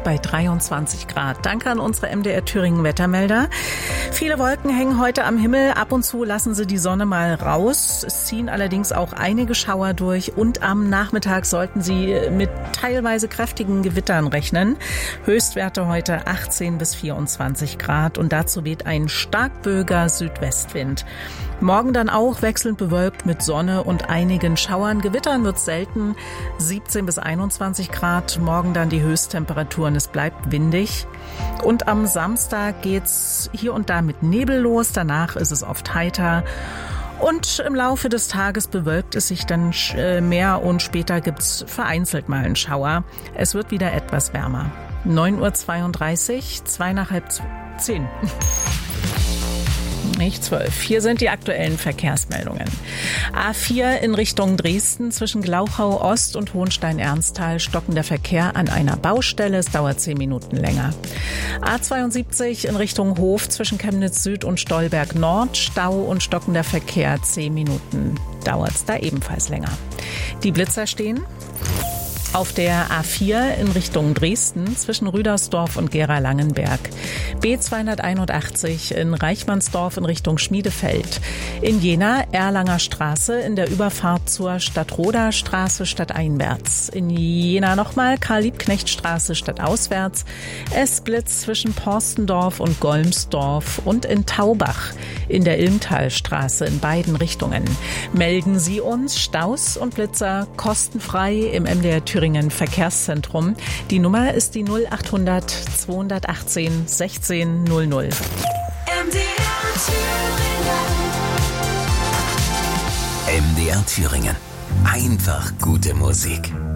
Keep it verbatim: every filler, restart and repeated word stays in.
bei dreiundzwanzig Grad. Danke an unsere M D R Thüringen Wettermelder. Viele Wolken hängen heute am Himmel. Ab und zu lassen sie die Sonne mal raus. Es ziehen allerdings auch einige Schauer durch und am Nachmittag sollten Sie mit teilweise kräftigen Gewittern rechnen. Höchstwerte heute achtzehn bis vierundzwanzig Grad und dazu weht ein stark böiger Südwestwind. Morgen dann auch wechselnd bewölkt mit Sonne und einigen Schauern. Gewittern wird selten, siebzehn bis einundzwanzig Grad. Morgen dann die Höchsttemperaturen, es bleibt windig. Und am Samstag geht's hier und da mit Nebel los. Danach ist es oft heiter. Und im Laufe des Tages bewölkt es sich dann mehr und später gibt's vereinzelt mal einen Schauer. Es wird wieder etwas wärmer. neun Uhr zweiunddreißig, zwei nach halb zehn. Nicht zwölf. Hier sind die aktuellen Verkehrsmeldungen. A vier in Richtung Dresden zwischen Glauchau Ost und Hohenstein-Ernsthal stockender Verkehr an einer Baustelle. Es dauert zehn Minuten länger. A zweiundsiebzig in Richtung Hof zwischen Chemnitz Süd und Stolberg Nord. Stau und stockender Verkehr. zehn Minuten dauert es da ebenfalls länger. Die Blitzer stehen auf der A vier in Richtung Dresden zwischen Rüdersdorf und Gera-Langenberg. B zweihunderteinundachtzig in Reichmannsdorf in Richtung Schmiedefeld. In Jena Erlanger Straße in der Überfahrt zur Stadtroder Straße stadteinwärts. In Jena nochmal Karl-Liebknecht-Straße stadtauswärts. S-Blitz zwischen Porstendorf und Golmsdorf und in Taubach in der Ilmtalstraße in beiden Richtungen. Melden Sie uns Staus und Blitzer kostenfrei im M D R Thüringen Verkehrszentrum. Die Nummer ist die null achthundert zweihundertachtzehn sechzehn null null. M D R Thüringen. M D R Thüringen. Einfach gute Musik.